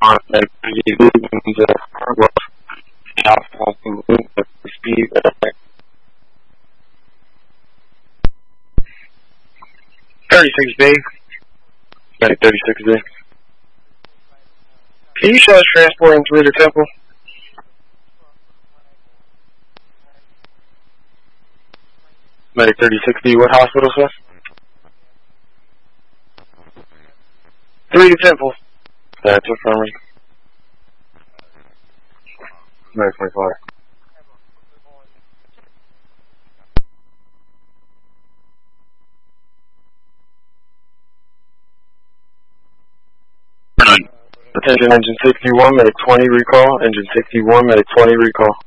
on that speed. 36B. Medic 36B. Can you show us transporting through the temple? Medic 36B, what hospital, sir? 3 to Temple. That's affirming. Medic 25. Attention, engine 61, medic 20 recall. Engine 61, medic 20 recall.